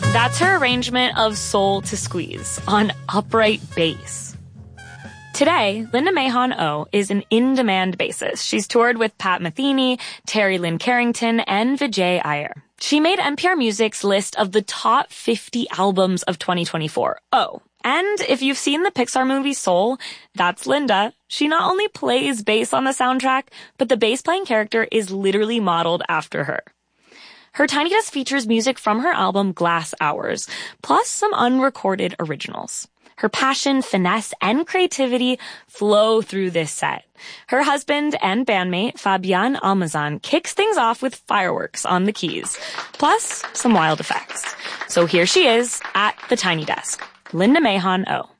That's her arrangement of Soul to Squeeze on upright bass. Today, Linda Mahon O is an in-demand bassist. She's toured with Pat Metheny, Terry Lynn Carrington, and Vijay Iyer. She made NPR Music's list of the top 50 albums of 2024. Oh, and if you've seen the Pixar movie Soul, that's Linda. She not only plays bass on the soundtrack, but the bass-playing character is literally modeled after her. Her Tiny Desk features music from her album Glass Hours, plus some unrecorded originals. Her passion, finesse, and creativity flow through this set. Her husband and bandmate, Fabian Almazan, kicks things off with fireworks on the keys, plus some wild effects. So here she is at the Tiny Desk, Linda Mahon O.